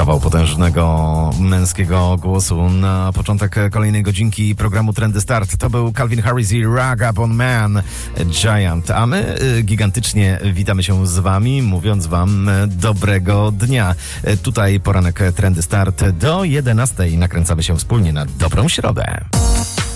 Kawał potężnego męskiego głosu na początek kolejnej godzinki programu Trendy Start. To był Calvin Harris i Ragabon Man Giant. A my gigantycznie witamy się z wami, mówiąc wam dobrego dnia. Tutaj poranek Trendy Start do 11:00. Nakręcamy się wspólnie na dobrą środę.